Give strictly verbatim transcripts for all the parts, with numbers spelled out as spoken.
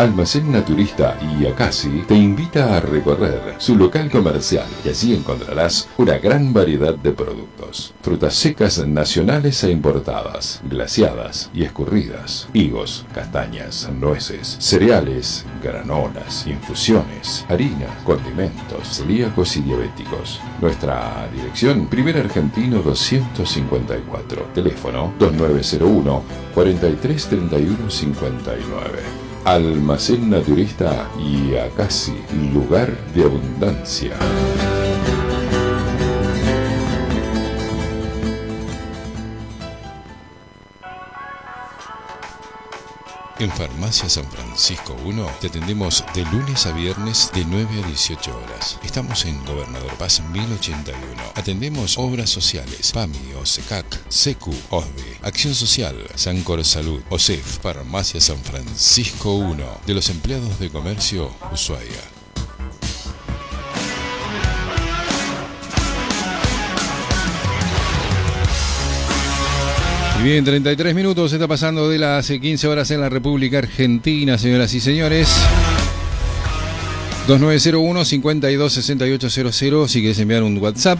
Almacén Naturista Iacasi te invita a recorrer su local comercial y allí encontrarás una gran variedad de productos. Frutas secas nacionales e importadas, glaciadas y escurridas, higos, castañas, nueces, cereales, granolas, infusiones, harina, condimentos, celíacos y diabéticos. Nuestra dirección, Primer Argentino doscientos cincuenta y cuatro, teléfono dos nueve cero uno, cuarenta y tres treinta y uno cincuenta y nueve. Almacén Naturista Iacasi, lugar de abundancia. En Farmacia San Francisco uno te atendemos de lunes a viernes de nueve a dieciocho horas. Estamos en Gobernador Paz mil ochenta y uno. Atendemos obras sociales, PAMI, OSECAC, SECU, OSDE, Acción Social, Sancor Salud, OSEF. Farmacia San Francisco uno, de los empleados de comercio Ushuaia. Bien, treinta y tres minutos, se está pasando de las quince horas en la República Argentina, señoras y señores. dos nueve cero uno, cincuenta y dos, sesenta y ocho cero cero, si querés enviar un WhatsApp.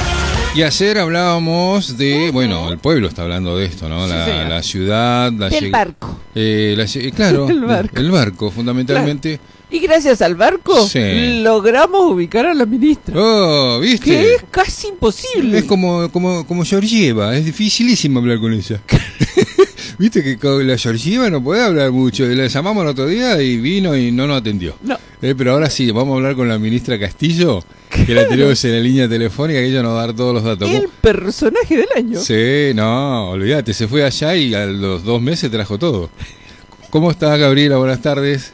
Y ayer hablábamos de, bueno, el pueblo está hablando de esto, ¿no? La, sí, la ciudad, la el barco. Eh, la, claro, el barco. el barco, fundamentalmente. Claro. Y gracias al barco sí. logramos ubicar a la ministra. Oh, ¿viste? Que es casi imposible. Es como como como Georgieva, es dificilísimo hablar con ella. Viste que con la Georgieva no puede hablar mucho. La llamamos el otro día y vino y no nos atendió. No. Eh, pero ahora sí, vamos a hablar con la ministra Castillo, que claro. la tenemos en la línea telefónica, que ella nos va a dar todos los datos. El personaje del año. Sí, no, olvídate, se fue allá y a los dos meses trajo todo. ¿Cómo estás, Gabriela? Buenas tardes.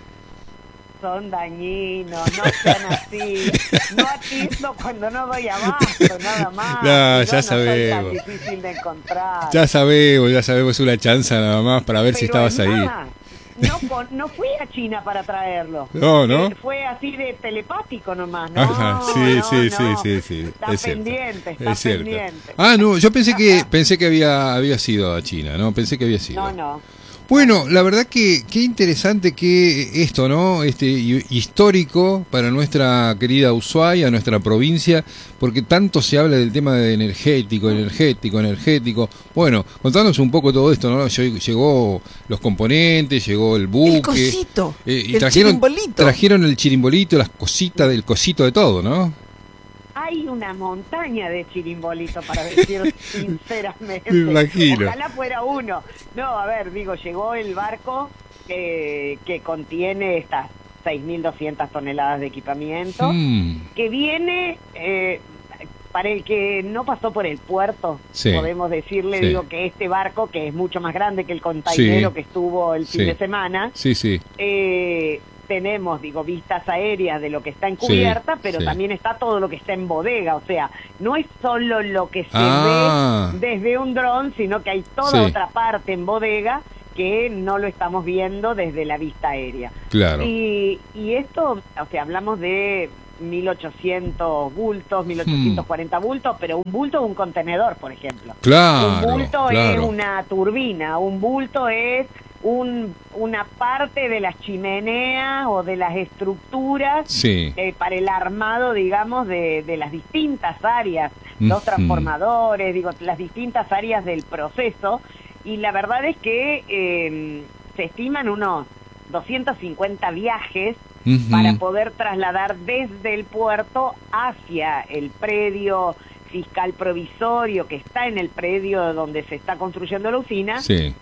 Son dañinos, no sean así. No atisbo cuando no doy abasto, nada más. No, ya no sabemos. Soy tan difícil de encontrar. Ya sabemos, ya sabemos, una chanza nada más para ver Pero si estabas ahí. Nada, no, no fui a China para traerlo. No, ¿no? Eh, fue así de telepático nomás. No, Ajá, sí, no, sí, no. sí, sí, sí. Está es pendiente, cierto. está es cierto. pendiente. Ah, no, yo pensé que pensé que había había sido a China, ¿no? Pensé que había sido. No, no. Bueno, la verdad que qué interesante que esto, ¿no? Este histórico para nuestra querida Ushuaia, nuestra provincia, porque tanto se habla del tema de energético, energético, energético. Bueno, contanos un poco todo esto, ¿no? Llegó los componentes, llegó el buque. El cosito, eh, y el trajeron, chirimbolito. Trajeron el chirimbolito, las cositas del cosito de todo, ¿no? Hay una montaña de chirimbolito, para decir sinceramente. Me imagino. Ojalá fuera uno. No, a ver, digo, llegó el barco que, que contiene estas seis mil doscientas toneladas de equipamiento, mm. que viene, eh, para el que no pasó por el puerto, sí. podemos decirle, sí. digo, que este barco, que es mucho más grande que el containero sí. que estuvo el fin sí. de semana, sí, sí. Eh, tenemos, digo, vistas aéreas de lo que está en cubierta, sí, pero sí. también está todo lo que está en bodega, o sea, no es solo lo que se ah. ve desde un dron, sino que hay toda sí. otra parte en bodega que no lo estamos viendo desde la vista aérea. Claro. Y, y esto, o sea, hablamos de mil ochocientos bultos, mil ochocientos cuarenta hmm. bultos, pero un bulto es un contenedor, por ejemplo. Claro, un bulto claro. es una turbina, un bulto es Un, una parte de las chimeneas o de las estructuras sí. eh, para el armado, digamos, de, de las distintas áreas, mm-hmm. los transformadores, digo, las distintas áreas del proceso, y la verdad es que eh, se estiman unos doscientos cincuenta viajes mm-hmm. para poder trasladar desde el puerto hacia el predio fiscal provisorio que está en el predio donde se está construyendo la usina. Sí.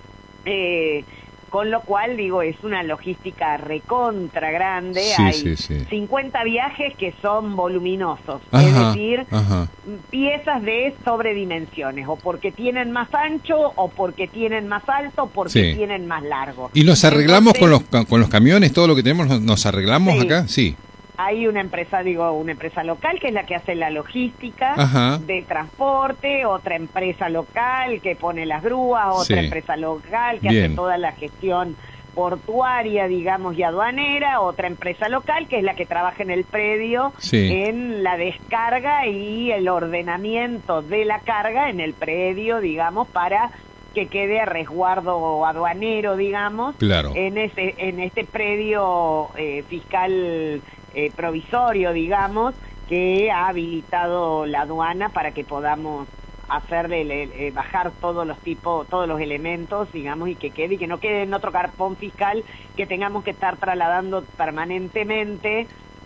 Eh, con lo cual, digo, es una logística recontra grande. Sí, hay sí, sí. cincuenta viajes que son voluminosos, ajá, es decir, ajá. piezas de sobredimensiones, o porque tienen más ancho, o porque tienen más alto, o porque sí. tienen más largo. ¿Y nos arreglamos Entonces, con los con los camiones, todo lo que tenemos, nos arreglamos sí. acá? Sí. Hay una empresa, digo, una empresa local que es la que hace la logística Ajá. de transporte, otra empresa local que pone las grúas, otra sí. empresa local que Bien. hace toda la gestión portuaria, digamos, y aduanera, otra empresa local que es la que trabaja en el predio sí. en la descarga y el ordenamiento de la carga en el predio, digamos, para que quede a resguardo aduanero, digamos, claro. en ese en este predio eh, fiscal eh, provisorio, digamos, que ha habilitado la aduana para que podamos hacerle eh, bajar todos los tipos, todos los elementos, digamos, y que quede y que no quede en otro carpón fiscal que tengamos que estar trasladando permanentemente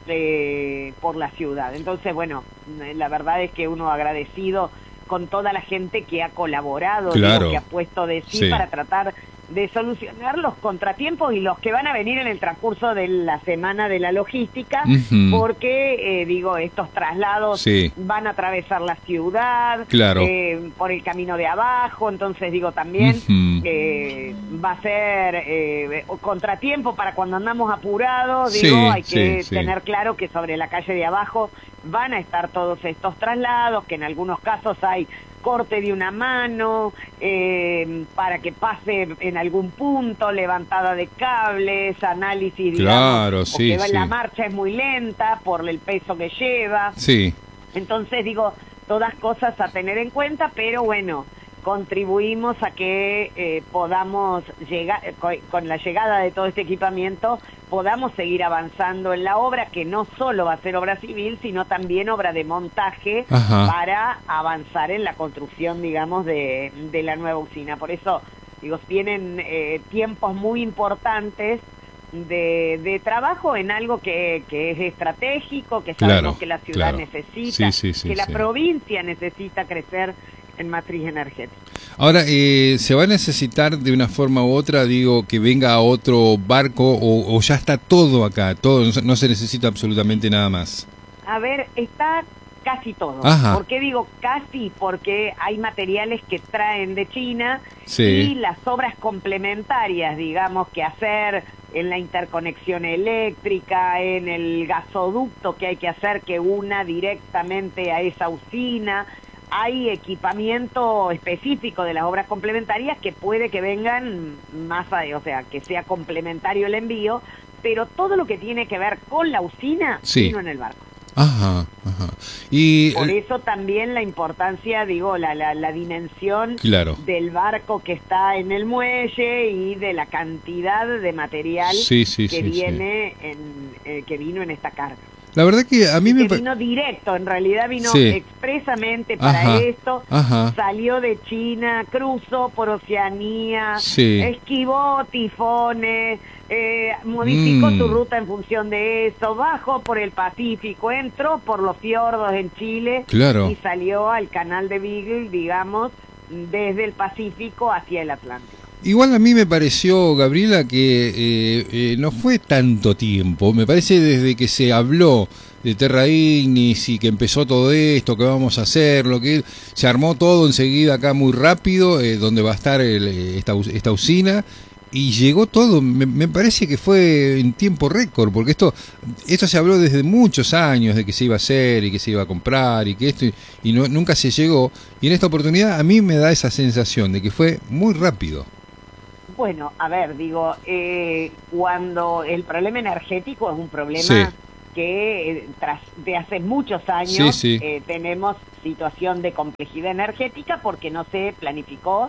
eh, por la ciudad. Entonces, bueno, la verdad es que uno agradecido con toda la gente que ha colaborado, claro. digo, que ha puesto de sí, sí para tratar de solucionar los contratiempos y los que van a venir en el transcurso de la semana de la logística, uh-huh. porque, eh, digo, estos traslados sí. van a atravesar la ciudad, claro. eh, por el camino de abajo, entonces, digo, también uh-huh. eh, va a ser eh, contratiempo para cuando andamos apurados, digo, sí, hay que sí, tener sí. claro que sobre la calle de abajo van a estar todos estos traslados, que en algunos casos hay corte de una mano, eh, para que pase en algún punto, levantada de cables, análisis, claro, digamos, sí, porque sí. la marcha es muy lenta por el peso que lleva. Sí. Entonces, digo, todas cosas a tener en cuenta, pero bueno, contribuimos a que eh, podamos llegar, con, con la llegada de todo este equipamiento, podamos seguir avanzando en la obra, que no solo va a ser obra civil, sino también obra de montaje, ajá. para avanzar en la construcción, digamos, de, de la nueva usina. Por eso, digo, tienen eh, tiempos muy importantes de, de trabajo en algo que, que es estratégico, que sabemos claro, que la ciudad claro. necesita, sí, sí, sí, que la sí. provincia necesita crecer en matriz energética. Ahora, eh, ¿se va a necesitar de una forma u otra, digo, que venga otro barco o, o ya está todo acá, todo, no se necesita absolutamente nada más? A ver, está casi todo. Ajá. ¿Por qué digo casi? Porque hay materiales que traen de China, sí. y las obras complementarias, digamos, que hacer en la interconexión eléctrica, en el gasoducto que hay que hacer que una directamente a esa usina. Hay equipamiento específico de las obras complementarias que puede que vengan más, a, o sea, que sea complementario el envío, pero todo lo que tiene que ver con la usina sí. vino en el barco. Ajá, ajá. Y por eso también la importancia, digo, la, la, la dimensión claro. del barco que está en el muelle y de la cantidad de material sí, sí, que sí, viene sí. en eh, que vino en esta carga. La verdad que a mí y me que vino directo, en realidad vino sí. expresamente para ajá, esto, ajá. salió de China, cruzó por Oceanía, sí. esquivó tifones, eh, modificó mm. su ruta en función de eso, bajó por el Pacífico, entró por los fiordos en Chile claro. y salió al canal de Beagle, digamos, desde el Pacífico hacia el Atlántico. Igual a mí me pareció, Gabriela, que eh, eh, no fue tanto tiempo. Me parece desde que se habló de Terra Ignis y que empezó todo esto, que vamos a hacer, lo que se armó todo enseguida acá muy rápido, eh, donde va a estar el, esta, esta usina, y llegó todo. Me, me parece que fue en tiempo récord, porque esto esto se habló desde muchos años de que se iba a hacer y que se iba a comprar y que esto, y, y no, nunca se llegó. Y en esta oportunidad a mí me da esa sensación de que fue muy rápido. Bueno, a ver, digo, eh, cuando el problema energético es un problema sí. que eh, tras de hace muchos años sí, sí. Eh, tenemos situación de complejidad energética porque no se planificó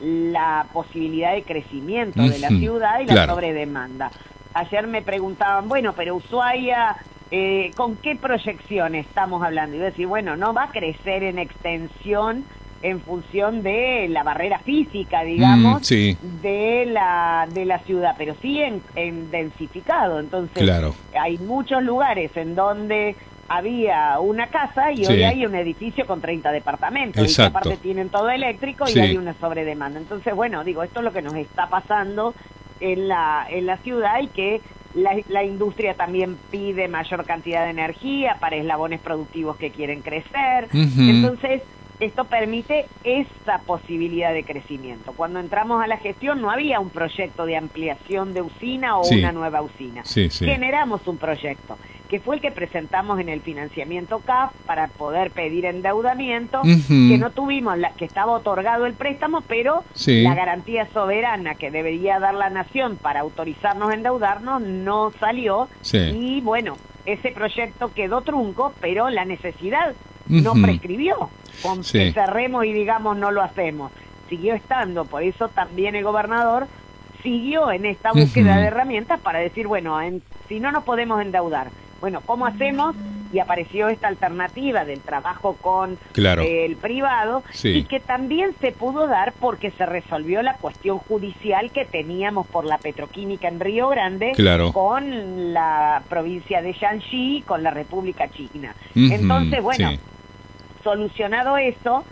la posibilidad de crecimiento uh-huh. de la ciudad y la claro. sobredemanda. Ayer me preguntaban, bueno, pero Ushuaia, eh, ¿con qué proyección estamos hablando? Y yo decía, bueno, no va a crecer en extensión en función de la barrera física, digamos, mm, sí. de la de la ciudad, pero sí en, en densificado. Entonces, claro. hay muchos lugares en donde había una casa y sí. hoy hay un edificio con treinta departamentos. Exacto. Y que aparte tienen todo eléctrico y sí. hay una sobredemanda. Entonces, bueno, digo, esto es lo que nos está pasando en la en la ciudad y que la, la industria también pide mayor cantidad de energía para eslabones productivos que quieren crecer. Uh-huh. Entonces, esto permite esa posibilidad de crecimiento. Cuando entramos a la gestión no había un proyecto de ampliación de usina o sí. una nueva usina. Sí, sí. Generamos un proyecto, que fue el que presentamos en el financiamiento C A F para poder pedir endeudamiento, uh-huh. que no tuvimos, la, que estaba otorgado el préstamo, pero sí. la garantía soberana que debería dar la Nación para autorizarnos a endeudarnos no salió. Sí. Y bueno, ese proyecto quedó trunco, pero la necesidad uh-huh. no prescribió. Con sí. que cerremos y digamos no lo hacemos. siguió estando, por eso también el gobernador siguió en esta búsqueda uh-huh. de herramientas para decir, bueno, en, si no nos podemos endeudar, bueno, ¿cómo hacemos? Y apareció esta alternativa del trabajo con claro. eh, el privado, sí. y que también se pudo dar porque se resolvió la cuestión judicial que teníamos por la petroquímica en Río Grande claro. con la provincia de Shanxi, con la República China. Uh-huh. Entonces, bueno, sí. solucionado eso,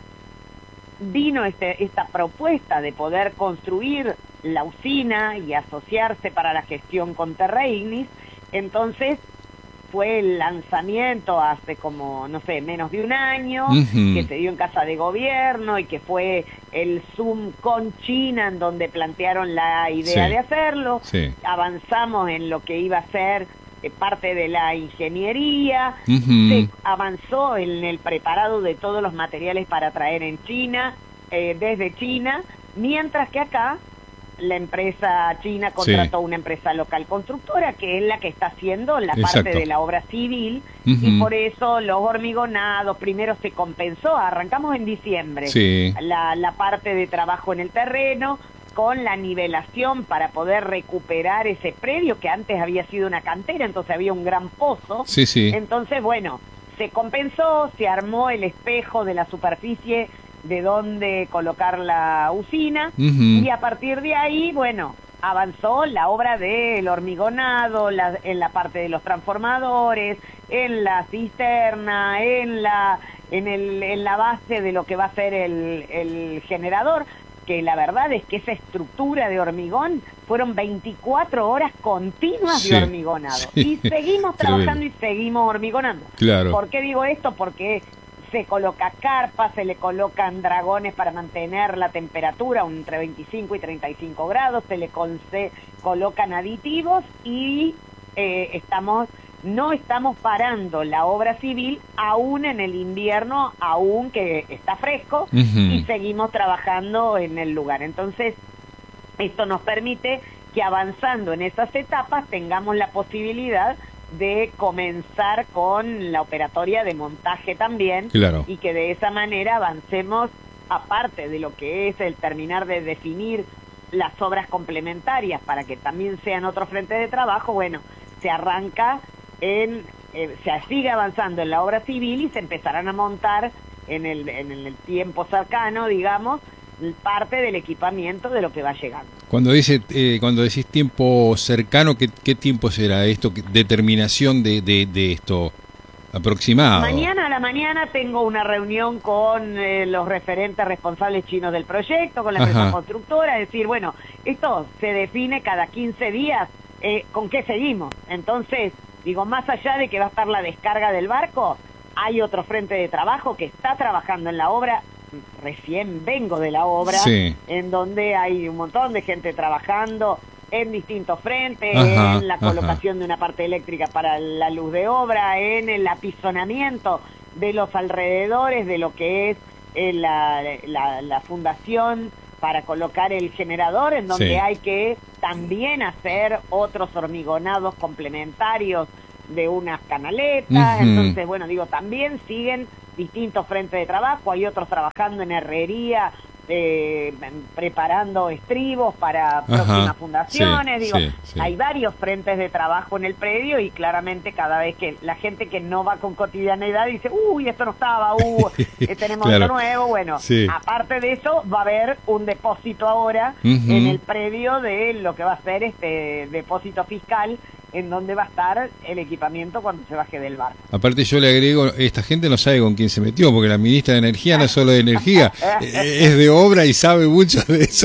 vino este, esta propuesta de poder construir la usina y asociarse para la gestión con Terra Ignis. Entonces fue el lanzamiento hace como, no sé, menos de un año, uh-huh. que se dio en Casa de Gobierno y que fue el Zoom con China en donde plantearon la idea sí. de hacerlo. Sí. Avanzamos en lo que iba a ser eh, parte de la ingeniería, uh-huh. se avanzó en el preparado de todos los materiales para traer en China, eh, desde China, mientras que acá la empresa china contrató sí. una empresa local constructora que es la que está haciendo la Exacto. parte de la obra civil uh-huh. y por eso los hormigonados primero se compensó, arrancamos en diciembre sí. la, la parte de trabajo en el terreno con la nivelación para poder recuperar ese predio que antes había sido una cantera, entonces había un gran pozo, sí, sí. entonces bueno, se compensó, se armó el espejo de la superficie de dónde colocar la usina uh-huh. y a partir de ahí, bueno, avanzó la obra del hormigonado, la, en la parte de los transformadores, en la cisterna, en la en el en la base de lo que va a ser el, el generador, que la verdad es que esa estructura de hormigón fueron veinticuatro horas continuas sí, de hormigonado sí. y seguimos trabajando y seguimos hormigonando. Claro. ¿Por qué digo esto? Porque se coloca carpa, se le colocan dragones para mantener la temperatura entre veinticinco y treinta y cinco grados, se le se colocan aditivos y eh, estamos no estamos parando la obra civil aún en el invierno, aún que está fresco, uh-huh. y seguimos trabajando en el lugar. Entonces, esto nos permite que avanzando en esas etapas tengamos la posibilidad de comenzar con la operatoria de montaje también, claro. y que de esa manera avancemos, aparte de lo que es el terminar de definir las obras complementarias para que también sean otro frente de trabajo, bueno, se arranca en, eh, se sigue avanzando en la obra civil y se empezarán a montar en el, en el tiempo cercano, digamos, parte del equipamiento de lo que va llegando. Cuando dice, eh, cuando decís tiempo cercano, ¿qué, qué tiempo será esto? ¿Qué determinación de, de, de esto aproximado? Mañana a la mañana tengo una reunión con eh, los referentes responsables chinos del proyecto, con la empresa Ajá. constructora, es decir, bueno, esto se define cada quince días, eh, ¿con qué seguimos? Entonces, digo, más allá de que va a estar la descarga del barco, hay otro frente de trabajo que está trabajando en la obra. Recién vengo de la obra, sí. en donde hay un montón de gente trabajando en distintos frentes, ajá, en la colocación ajá. de una parte eléctrica para la luz de obra, en el apisonamiento de los alrededores de lo que es eh, la, la, la fundación para colocar el generador, en donde sí. hay que también hacer otros hormigonados complementarios de unas canaletas, uh-huh. entonces, bueno, digo, también siguen distintos frentes de trabajo, hay otros trabajando en herrería, eh, preparando estribos para Ajá, próximas fundaciones, sí, digo, sí, sí. hay varios frentes de trabajo en el predio y claramente cada vez que la gente que no va con cotidianidad dice, uy, esto no estaba, uh, eh, tenemos claro. esto nuevo, bueno, sí. aparte de eso va a haber un depósito ahora uh-huh. en el predio de lo que va a ser este depósito fiscal, en donde va a estar el equipamiento cuando se baje del barco. Aparte yo le agrego, esta gente no sabe con quién se metió, porque la ministra de Energía no es solo de energía, es de obra y sabe mucho de eso.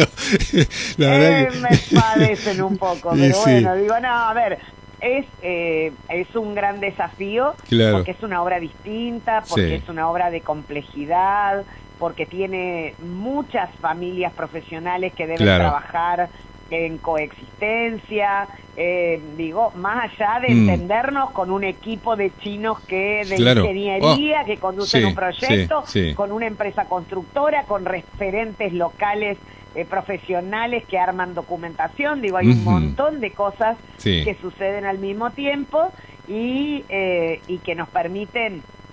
La verdad eh, que... Me padecen un poco, pero sí. bueno, digo, no, a ver, es eh, es un gran desafío, claro. porque es una obra distinta, porque sí. es una obra de complejidad, porque tiene muchas familias profesionales que deben claro. trabajar en coexistencia, eh, digo, más allá de mm. entendernos con un equipo de chinos que de claro. ingeniería, oh. que conducen sí, un proyecto, sí, sí. con una empresa constructora, con referentes locales eh, profesionales que arman documentación, digo, hay uh-huh. un montón de cosas sí. que suceden al mismo tiempo y, eh, y que nos permiten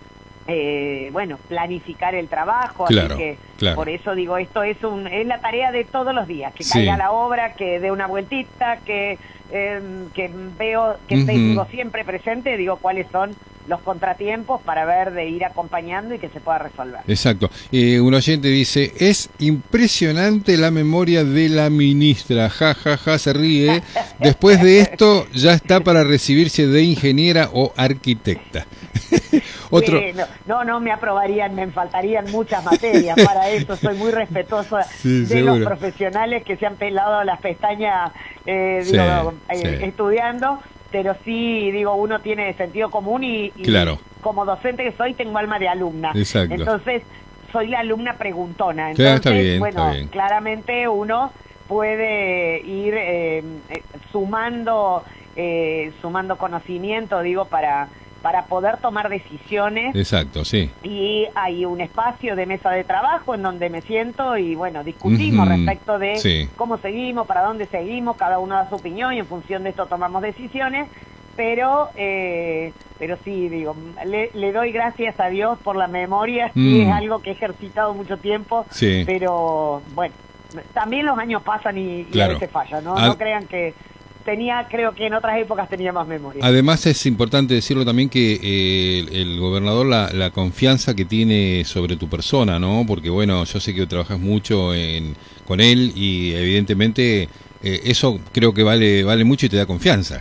eh, bueno, planificar el trabajo, claro, así que claro. por eso digo, esto es un es la tarea de todos los días, que sí. caiga la obra, que dé una vueltita, que eh, que veo, que uh-huh. tengo siempre presente, digo, cuáles son los contratiempos para ver de ir acompañando y que se pueda resolver. Exacto. Eh, un oyente dice, es impresionante la memoria de la ministra, ja, ja, ja, se ríe. Después de esto ya está para recibirse de ingeniera o arquitecta. Otro... Bueno, no, no me aprobarían, me faltarían muchas materias para eso, soy muy respetuosa sí, de seguro. los profesionales que se han pelado las pestañas eh, digo, sí, eh, sí. estudiando, pero sí, digo, uno tiene sentido común y, y claro. como docente que soy tengo alma de alumna. Exacto. Entonces, soy la alumna preguntona. Sí, Entonces, está bien, bueno, está bien. claramente uno puede ir eh, eh, sumando, eh, sumando conocimiento, digo, para... para poder tomar decisiones. Exacto, sí. Y hay un espacio de mesa de trabajo en donde me siento y, bueno, discutimos uh-huh. respecto de sí. cómo seguimos, para dónde seguimos, cada uno da su opinión y en función de esto tomamos decisiones, pero eh, pero sí, digo, le, le doy gracias a Dios por la memoria, mm. y es algo que he ejercitado mucho tiempo, sí. pero, bueno, también los años pasan y, claro. y a veces fallan, ¿no? Al... No crean que... tenía, creo que en otras épocas tenía más memoria. Además es importante decirlo también que eh, el, el gobernador, la, la confianza que tiene sobre tu persona, ¿no? Porque bueno, yo sé que trabajas mucho en, con él y evidentemente eh, eso creo que vale vale mucho y te da confianza.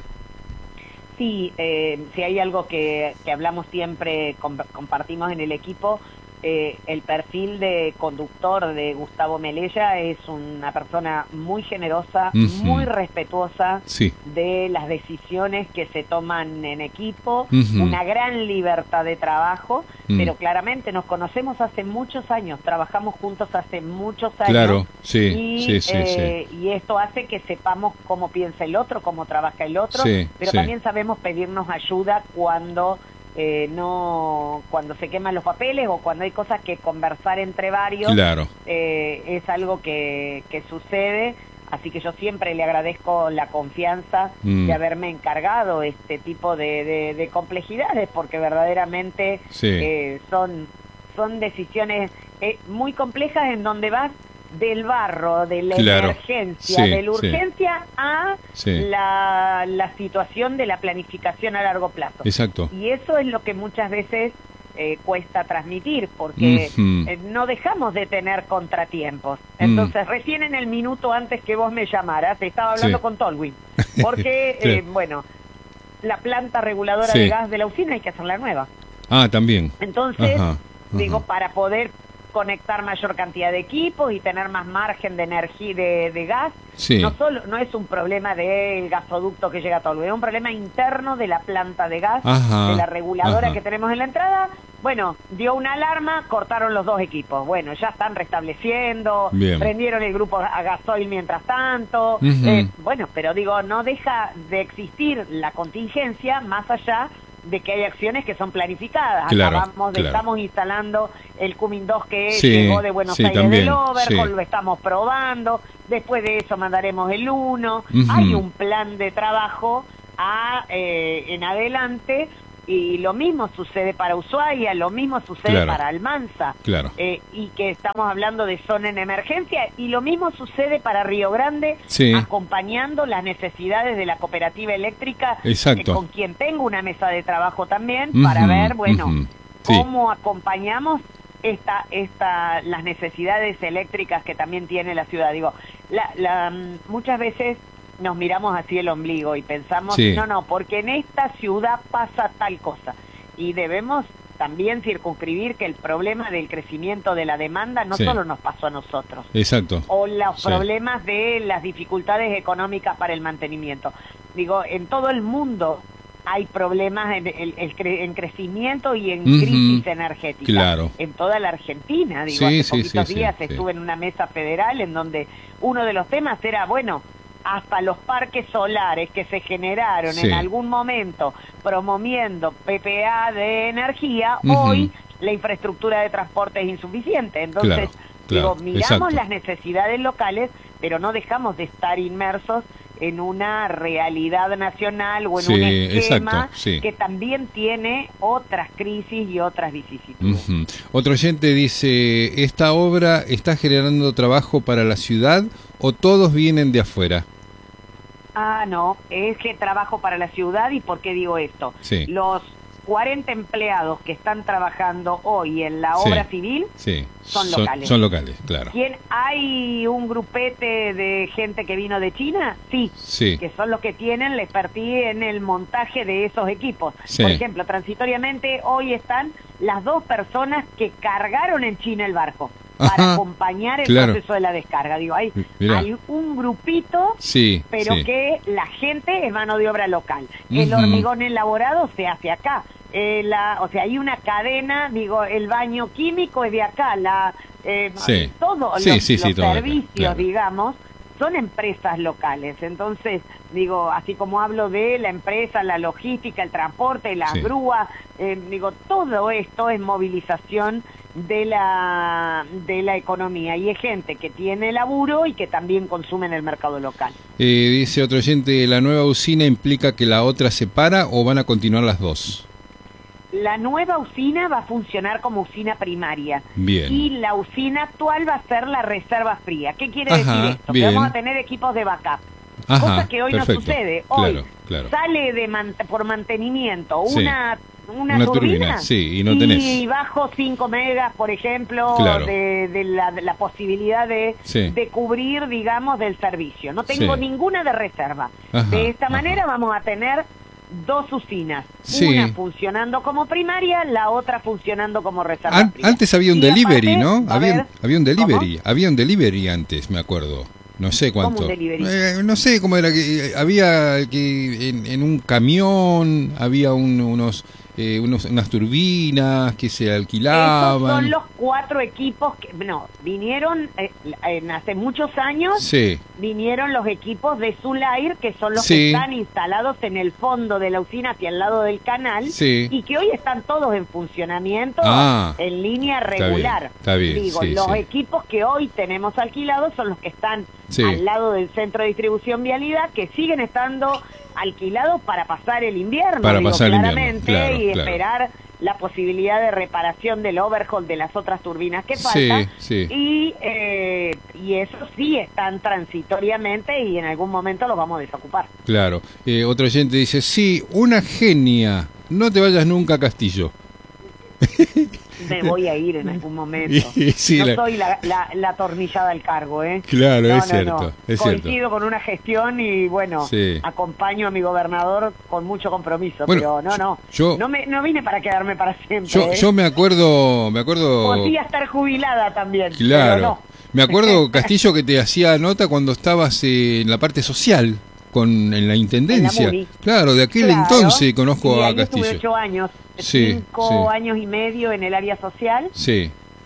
Sí, eh, si hay algo que, que hablamos siempre, comp- compartimos en el equipo, Eh, el perfil de conductor de Gustavo Melella es una persona muy generosa, uh-huh. muy respetuosa sí. de las decisiones que se toman en equipo, uh-huh. una gran libertad de trabajo, uh-huh. pero claramente nos conocemos hace muchos años, trabajamos juntos hace muchos años, claro, sí, y, sí, sí, eh, sí. y esto hace que sepamos cómo piensa el otro, cómo trabaja el otro, sí, pero sí. también sabemos pedirnos ayuda cuando... Eh, no cuando se queman los papeles o cuando hay cosas que conversar entre varios, claro. eh, es algo que, que sucede, así que yo siempre le agradezco la confianza mm. de haberme encargado este tipo de, de, de complejidades, porque verdaderamente sí. eh, son, son decisiones eh, muy complejas en donde vas del barro, de la claro. emergencia, sí, de la urgencia sí. a sí. la, la situación de la planificación a largo plazo. Exacto. Y eso es lo que muchas veces eh, cuesta transmitir, porque uh-huh. eh, no dejamos de tener contratiempos. Entonces, uh-huh. recién en el minuto antes que vos me llamaras, estaba hablando sí. con Tolwyn, porque, sí. eh, bueno, la planta reguladora sí. de gas de la usina hay que hacerla nueva. Ah, también. Entonces, ajá, ajá. digo, para poder conectar mayor cantidad de equipos y tener más margen de energía de, de gas, sí. no solo no es un problema del gasoducto que llega a todo, es un problema interno de la planta de gas, ajá, de la reguladora ajá. que tenemos en la entrada. Bueno, dio una alarma, cortaron los dos equipos. Bueno, ya están restableciendo, bien. Prendieron el grupo a gasoil mientras tanto. Uh-huh. Eh, bueno, pero digo, no deja de existir la contingencia más allá de que hay acciones que son planificadas. Claro, Acabamos de, claro. estamos instalando el Cumin dos que sí, llegó de Buenos sí, Aires también, del Overcol, sí. lo estamos probando, después de eso mandaremos el uno, uh-huh. hay un plan de trabajo a, eh, en adelante, y lo mismo sucede para Ushuaia, lo mismo sucede claro. para Almanza, claro. eh, y que estamos hablando de zona en emergencia, y lo mismo sucede para Río Grande, sí. acompañando las necesidades de la cooperativa eléctrica, exacto. Eh, con quien tengo una mesa de trabajo también, uh-huh. para ver, bueno, uh-huh. sí. cómo acompañamos esta, esta, las necesidades eléctricas que también tiene la ciudad. Digo, la, la, muchas veces nos miramos así el ombligo y pensamos, sí. no, no, porque en esta ciudad pasa tal cosa. Y debemos también circunscribir que el problema del crecimiento de la demanda no sí. solo nos pasó a nosotros. Exacto. O los sí. problemas de las dificultades económicas para el mantenimiento. Digo, en todo el mundo hay problemas en, en, en crecimiento y en uh-huh. crisis energética. Claro. En toda la Argentina, digo, sí, hace sí, poquitos sí, días sí, estuve sí. en una mesa federal en donde uno de los temas era, bueno, hasta los parques solares que se generaron sí. en algún momento promoviendo P P A de energía, uh-huh. hoy la infraestructura de transporte es insuficiente. Entonces, claro, claro, digo, miramos exacto. las necesidades locales, pero no dejamos de estar inmersos en una realidad nacional o en sí, un esquema exacto, sí. que también tiene otras crisis y otras vicisitudes. Uh-huh. Otro oyente dice, ¿esta obra está generando trabajo para la ciudad o todos vienen de afuera? Ah, no, es que trabajo para la ciudad. ¿Y por qué digo esto? Sí. Los cuarenta empleados que están trabajando hoy en la obra sí, civil sí. son, son locales. Son locales, claro. ¿Quién, ¿Hay un grupete de gente que vino de China? Sí, sí. que son los que tienen la expertise en el montaje de esos equipos. Sí. Por ejemplo, transitoriamente hoy están las dos personas que cargaron en China el barco para Ajá, acompañar el claro. proceso de la descarga. Digo, hay, Mirá. hay un grupito, sí, pero sí. que la gente es mano de obra local. El Uh-huh. hormigón elaborado se hace acá. Eh, la, o sea, hay una cadena, digo, el baño químico es de acá, la eh, sí. todos sí, los, sí, sí, los todo servicios, acá, claro. digamos, son empresas locales. Entonces, digo, así como hablo de la empresa, la logística, el transporte, las sí. grúas, eh, digo, todo esto es movilización de la de la economía y es gente que tiene laburo y que también consume en el mercado local. Eh, dice otro oyente, ¿la nueva usina implica que la otra se para o van a continuar las dos? La nueva usina va a funcionar como usina primaria. Bien. Y la usina actual va a ser la reserva fría. ¿Qué quiere Ajá, decir esto? bien. Que vamos a tener equipos de backup. Ajá, cosa que hoy perfecto. no sucede. Hoy Claro, claro. sale de man por mantenimiento Sí. una, una, Una turbina, turbina, sí, y no tenés. y bajo cinco megas, por ejemplo, Claro. de, de, la, de la posibilidad de, Sí. de cubrir, digamos, del servicio. No tengo Sí. ninguna de reserva. Ajá, de esta ajá. manera vamos a tener dos usinas, Sí. una funcionando como primaria, la otra funcionando como reserva An- fría. antes había un Y delivery, aparte, ¿no? va a Había, haber- había un delivery, ¿Cómo? había un delivery antes, me acuerdo. No sé ¿Cómo cuánto. un delivery? Eh, no sé cómo era que eh, había que en, en un camión había un- unos eh, unos unas turbinas que se alquilaban. Esos son los cuatro equipos que, no, vinieron eh, en hace muchos años, Sí. vinieron los equipos de Sulair, que son los Sí. que están instalados en el fondo de la usina hacia el lado del canal, Sí. y que hoy están todos en funcionamiento Ah, en línea está regular. bien, está bien, Digo, sí, los sí. equipos que hoy tenemos alquilados son los que están Sí. al lado del centro de distribución Vialidad, que siguen estando alquilados para pasar el invierno, Para digo, pasar el invierno, claramente, claro, y claro. esperar la posibilidad de reparación del overhaul de las otras turbinas que Sí, faltan. sí. Y, eh, y eso sí están transitoriamente y en algún momento los vamos a desocupar. Claro. Eh, otro oyente dice, sí, una genia. No te vayas nunca a Castillo. Me voy a ir en algún momento. Sí, no la- soy la, la, la atornillada al cargo, ¿eh? Claro, No, es no, cierto, no. es Coincido cierto. con una gestión y, bueno, Sí. acompaño a mi gobernador con mucho compromiso. Bueno, pero no, no. yo- no, me, no vine para quedarme para siempre. Yo, ¿eh? yo me acuerdo, me acuerdo. Podría estar jubilada también. Claro. Pero no. Me acuerdo, Castillo, que te hacía nota cuando estabas eh, en la parte social, con en la intendencia. En la MUNI. Claro, de aquel Claro. entonces conozco Sí, a ahí Castillo. estuve ocho años. Sí, cinco sí. años y medio en el área social Sí.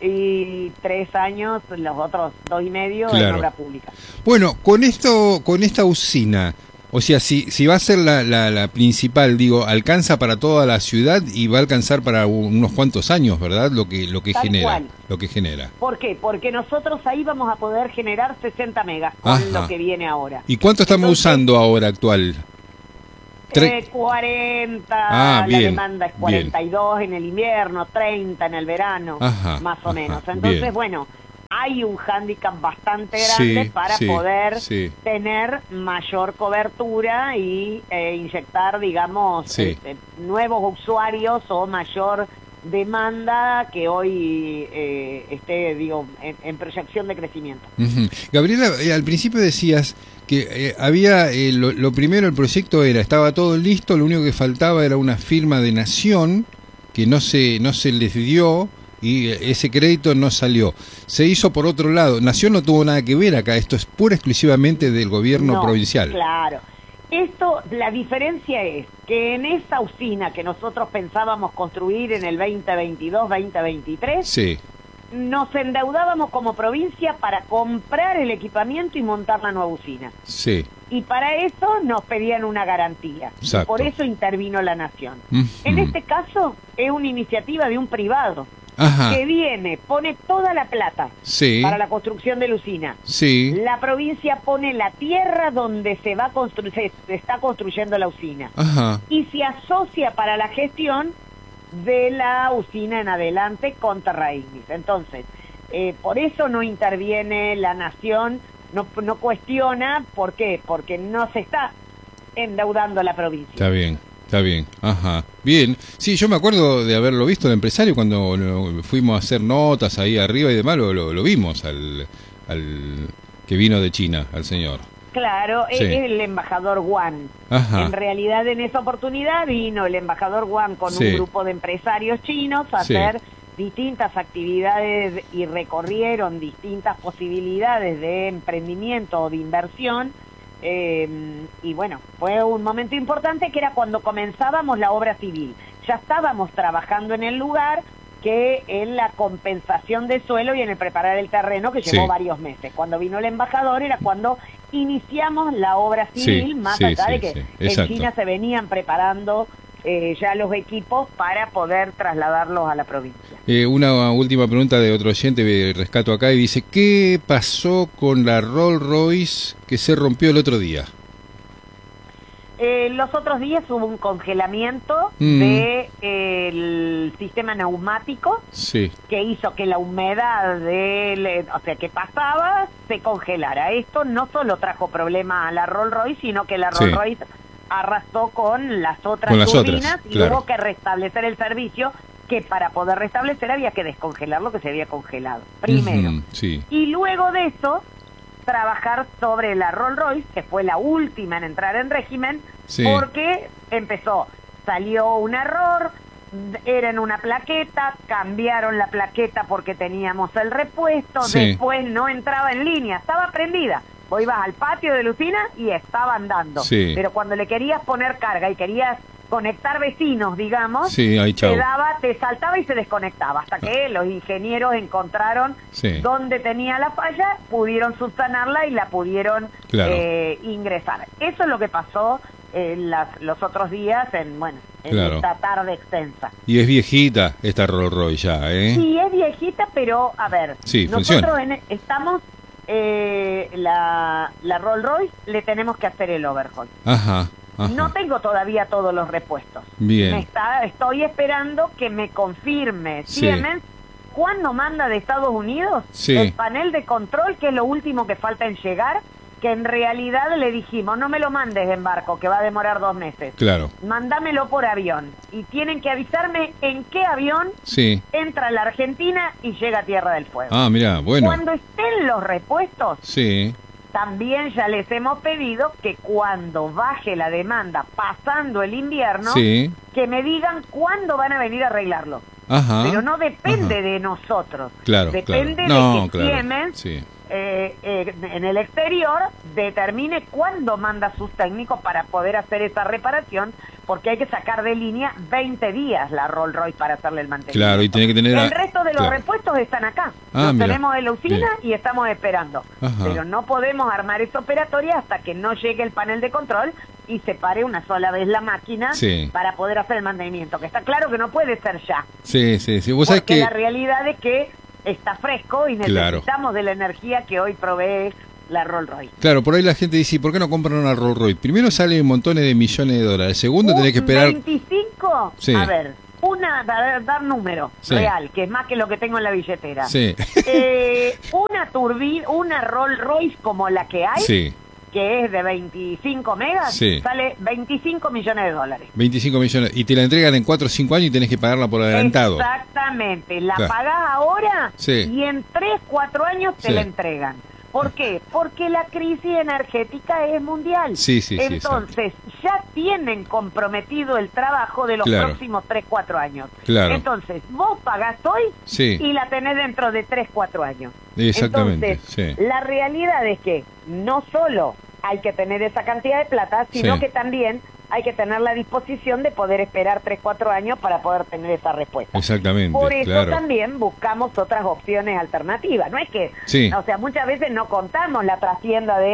y tres años, los otros dos y medio en Claro. obra pública. Bueno, con esto, con esta usina, o sea, si, si va a ser la, la, la principal, digo, alcanza para toda la ciudad y va a alcanzar para unos cuantos años, ¿verdad? Lo que, lo que Tal genera, cual. lo que genera. ¿Por qué? Porque nosotros ahí vamos a poder generar sesenta megas con Ajá. lo que viene ahora. ¿Y cuánto estamos Entonces, usando ahora actual? Tre- Eh, cuarenta, Ah, la bien, demanda es cuarenta y dos en el invierno, treinta en el verano, Ajá, más o ajá, menos. Entonces, bien. bueno, hay un hándicap bastante grande Sí, para sí, poder sí. tener mayor cobertura y eh, inyectar, digamos, Sí. este, nuevos usuarios o mayor demanda que hoy eh, esté, digo, en, en proyección de crecimiento. Ujú. Gabriela, eh, al principio decías que eh, había, eh, lo, lo primero, el proyecto era, estaba todo listo, lo único que faltaba era una firma de Nación, que no se, no se les dio, y eh, ese crédito no salió. Se hizo por otro lado. Nación no tuvo nada que ver acá, esto es pura exclusivamente del gobierno No, provincial. Claro. Esto, la diferencia es que en esa usina que nosotros pensábamos construir en el veinte veintidós veinte veintitrés, Sí, nos endeudábamos como provincia para comprar el equipamiento y montar la nueva usina. sí. Y para eso nos pedían una garantía. Y Exacto. por eso intervino la Nación. Ujú. En este caso es una iniciativa de un privado. Ajá. que viene, pone toda la plata sí. para la construcción de la usina. Sí. La provincia pone la tierra donde se va constru se, se está construyendo la usina. Ajá. Y se asocia para la gestión de la usina en adelante con Terra Ignis. Entonces, eh, por eso no interviene la nación, no, no cuestiona, ¿por qué? Porque no se está endeudando la provincia. Está bien. Está bien, ajá, bien. Sí, yo me acuerdo de haberlo visto el empresario cuando lo, fuimos a hacer notas ahí arriba y demás, lo, lo, lo vimos al, al que vino de China, al señor. Claro, sí. es el embajador Wang. Ajá. En realidad en esa oportunidad vino el embajador Wang con sí. un grupo de empresarios chinos a sí. hacer distintas actividades y recorrieron distintas posibilidades de emprendimiento o de inversión. Eh, y bueno, fue un momento importante que era cuando comenzábamos la obra civil. Ya estábamos trabajando en el lugar, que en la compensación de suelo y en el preparar el terreno, que llevó sí. varios meses. Cuando vino el embajador era cuando iniciamos la obra civil, sí, más sí, allá sí, de que sí. en China se venían preparando eh, ya los equipos para poder trasladarlos a la provincia. Eh, una última pregunta de otro oyente, rescato acá, y dice, ¿qué pasó con la Rolls Royce que se rompió el otro día? Eh, los otros días hubo un congelamiento mm. de eh, el sistema neumático sí. que hizo que la humedad de, o sea, que pasaba se congelara. Esto no solo trajo problemas a la Rolls Royce, sino que la Rolls sí. Royce arrastró con las otras con las turbinas otras, y claro. hubo que restablecer el servicio, que para poder restablecer había que descongelar lo que se había congelado primero. Uh-huh, sí. Y luego de eso trabajar sobre la Rolls Royce, que fue la última en entrar en régimen, sí. porque empezó, salió un error, era en una plaqueta, cambiaron la plaqueta porque teníamos el repuesto, sí. después no entraba en línea, estaba prendida. Vos ibas al patio de la usina y estaba andando. Sí. Pero cuando le querías poner carga y querías conectar vecinos, digamos, sí, ahí, te daba, te saltaba y se desconectaba, hasta que los ingenieros encontraron sí. dónde tenía la falla, pudieron subsanarla y la pudieron claro. eh, ingresar. Eso es lo que pasó eh, las, los otros días en, bueno, en claro. esta tarde extensa. Y es viejita esta Rolls Royce ya, ¿eh? Sí, es viejita, pero a ver, sí, nosotros en, estamos eh, la, la Rolls Royce le tenemos que hacer el overhaul. Ajá. Ajá. No tengo todavía todos los repuestos. Bien. Me está, estoy esperando que me confirme sí. Siemens cuándo manda de Estados Unidos sí. el panel de control, que es lo último que falta en llegar, que en realidad le dijimos, no me lo mandes en barco, que va a demorar dos meses. Claro. Mándamelo por avión. Y tienen que avisarme en qué avión sí. entra a la Argentina y llega a Tierra del Fuego. Ah, mira, bueno. Cuando estén los repuestos... Sí. También ya les hemos pedido que cuando baje la demanda pasando el invierno, sí. que me digan cuándo van a venir a arreglarlo. Ajá. Pero no depende Ajá. de nosotros. Claro, depende claro. No, de que claro. Siemens sí. eh, eh, en el exterior determine cuándo manda sus técnicos para poder hacer esa reparación, porque hay que sacar de línea veinte días la Rolls Royce para hacerle el mantenimiento. Claro, y tiene que tener... El resto de los claro. repuestos están acá. Ah, los mira. tenemos en la usina Bien. y estamos esperando. Ajá. Pero no podemos armar esa operatoria hasta que no llegue el panel de control y se pare una sola vez la máquina sí. para poder hacer el mantenimiento, que está claro que no puede ser ya. Sí, sí, sí. ¿Vos porque sabés que... la realidad es que está fresco y necesitamos claro. de la energía que hoy provee la Rolls Royce. Claro, por ahí la gente dice, ¿por qué no compran una Rolls Royce? Primero sale montones de millones de dólares. Segundo, Un tenés que esperar... veinticinco, sí. a ver, una, dar, dar número sí. real, que es más que lo que tengo en la billetera. Sí. Eh, una turbina, una Rolls Royce como la que hay, sí. que es de veinticinco megas, sí. sale veinticinco millones de dólares. veinticinco millones. Y te la entregan en cuatro o cinco años y tenés que pagarla por adelantado. Exactamente. La claro. pagás ahora sí. y en tres, cuatro años te sí. la entregan. ¿Por qué? Porque la crisis energética es mundial. Sí, sí, sí, Entonces, ya tienen comprometido el trabajo de los claro. próximos tres, cuatro años. Claro. Entonces, vos pagás hoy sí. y la tenés dentro de tres, cuatro años. Exactamente. Entonces, sí. la realidad es que no solo hay que tener esa cantidad de plata, sino sí. que también hay que tener la disposición de poder esperar tres, cuatro años para poder tener esa respuesta. Exactamente. Por eso claro. también buscamos otras opciones alternativas. No es que, sí. o sea, muchas veces no contamos la trastienda de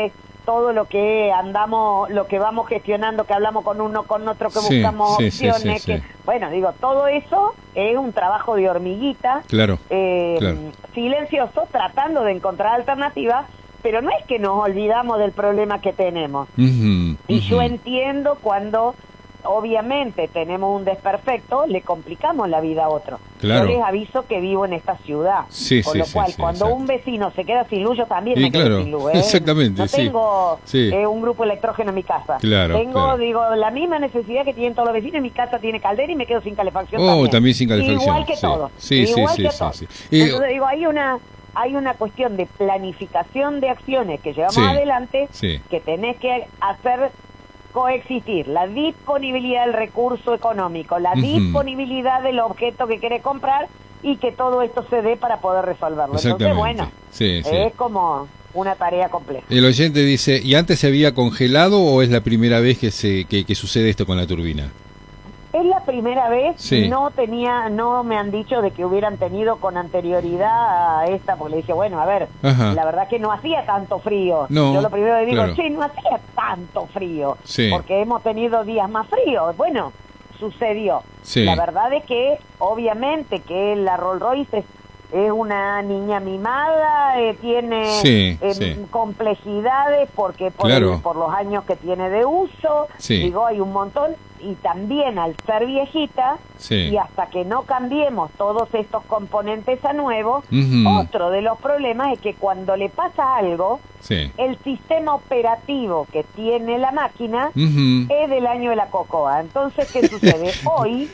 todo lo que andamos, lo que vamos gestionando, que hablamos con uno, con otro, que sí, buscamos sí, opciones, sí, sí, que sí. bueno, digo, todo eso es un trabajo de hormiguita, claro, eh, claro. silencioso, tratando de encontrar alternativas, pero no es que nos olvidamos del problema que tenemos. Uh-huh, y uh-huh. yo entiendo cuando obviamente tenemos un desperfecto, le complicamos la vida a otro. Claro. Yo les aviso que vivo en esta ciudad, sí, con sí, lo sí, cual sí, cuando exacto. un vecino se queda sin luz, yo también Sí, me claro, quedo sin luz. ¿eh? exactamente, No sí. tengo Sí. Eh, un grupo electrógeno en mi casa. Claro, tengo, claro. digo, la misma necesidad que tienen todos los vecinos. En mi casa tiene caldera y me quedo sin calefacción Oh, también. también sin calefacción. Igual que sí. todo. Sí, sí, Igual sí, que sí, todo. sí. Y- Entonces digo, hay una... hay una cuestión de planificación de acciones que llevamos Sí, adelante, sí. que tenés que hacer coexistir la disponibilidad del recurso económico, la Ujú. disponibilidad del objeto que querés comprar y que todo esto se dé para poder resolverlo. Entonces, Exactamente. bueno, Sí, sí. es como una tarea compleja. El oyente dice, ¿y antes se había congelado o es la primera vez que se que, que sucede esto con la turbina? Es la primera vez, Sí. no tenía, no me han dicho de que hubieran tenido con anterioridad a esta, porque le dije, bueno, a ver, Ajá. la verdad que no hacía tanto frío. No, Yo lo primero que digo, claro. sí, no hacía tanto frío, Sí. porque hemos tenido días más fríos. Bueno, sucedió. Sí. La verdad es que, obviamente, que la Rolls Royce es, es una niña mimada, eh, tiene Sí, eh, sí. complejidades, porque por, Claro. el- por los años que tiene de uso, Sí. digo, hay un montón, y también al ser viejita, Sí. y hasta que no cambiemos todos estos componentes a nuevo, Ujú. otro de los problemas es que cuando le pasa algo, Sí. el sistema operativo que tiene la máquina Ujú. es del año de la cocoa. Entonces, ¿qué sucede? Hoy,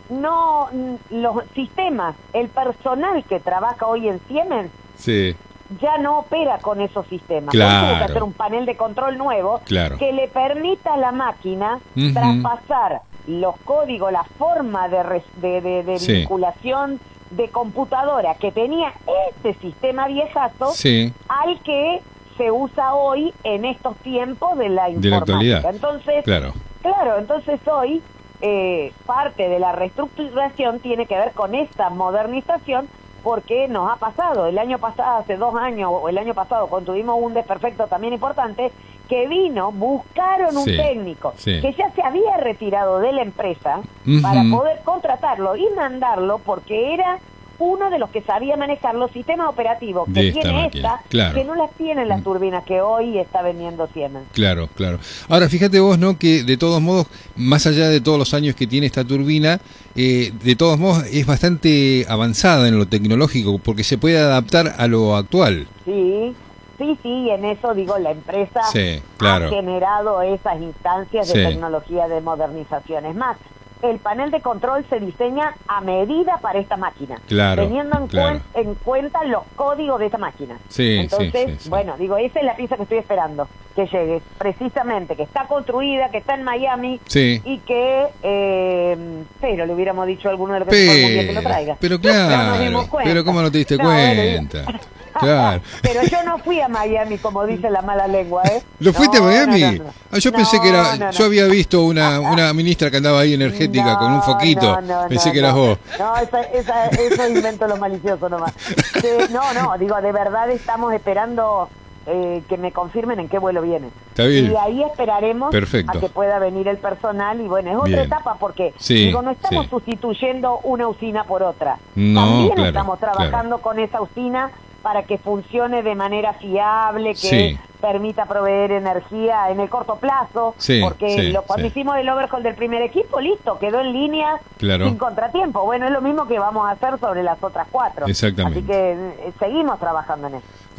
no mm, los sistemas, el personal que trabaja hoy en Siemens, Sí. ya no opera con esos sistemas. Claro. Hoy tuvo que hacer un panel de control nuevo Claro. que le permita a la máquina Ujú. traspasar los códigos, la forma de, res- de, de- de Sí. vinculación de computadora que tenía ese sistema viejazo Sí. al que se usa hoy en estos tiempos de la De la informática. actualidad. Entonces, Claro. claro, entonces hoy eh, parte de la reestructuración tiene que ver con esta modernización, porque nos ha pasado el año pasado, hace dos años, o el año pasado, cuando tuvimos un desperfecto también importante, que vino, buscaron un Sí, técnico sí. que ya se había retirado de la empresa Ujú. para poder contratarlo y mandarlo, porque era uno de los que sabía manejar los sistemas operativos que De esta tiene máquina, esta, claro. que no las tienen las Mm. turbinas que hoy está vendiendo Siemens. Claro, claro. Ahora, fíjate vos, ¿no? Que de todos modos, más allá de todos los años que tiene esta turbina, eh, de todos modos es bastante avanzada en lo tecnológico, porque se puede adaptar a lo actual. Sí, sí, sí, en eso digo, la empresa Sí, claro. ha generado esas instancias de Sí. tecnología de modernización. Es más, el panel de control se diseña a medida para esta máquina, Claro, teniendo en, claro. cuen- en cuenta los códigos de esta máquina. Sí, Entonces, sí, sí, sí. bueno, digo, esa es la pieza que estoy esperando, que llegue, precisamente, que está construida, que está en Miami, Sí. y que, eh, pero le hubiéramos dicho a alguno de los que se fue algún día que lo Pero, traiga. pero No nos claro, dimos cuenta. pero ¿cómo no te diste No, bueno, digo- cuenta? Claro. Pero yo no fui a Miami, como dice la mala lengua, ¿eh? ¿Lo fuiste No, a Miami? no, no, no. Ah, yo No, pensé que era... no, no. Yo había visto una, una ministra que andaba ahí energética No, con un foquito. no, no, pensé no, que eras no. vos. No, esa, esa, eso invento lo malicioso nomás. Sí, no, no, digo, de verdad estamos esperando eh, que me confirmen en qué vuelo viene. Está bien. Y ahí esperaremos Perfecto. a que pueda venir el personal, y bueno, es otra Bien. etapa, porque Sí, digo, no estamos sí. sustituyendo una usina por otra. No, También claro, estamos trabajando con esa usina para que funcione de manera fiable, que Sí. permita proveer energía en el corto plazo, Sí, porque sí, lo, cuando sí. hicimos el overhaul del primer equipo, listo, quedó en línea Claro. sin contratiempo. Bueno, es lo mismo que vamos a hacer sobre las otras cuatro. Exactamente. Así que eh, seguimos trabajando en eso.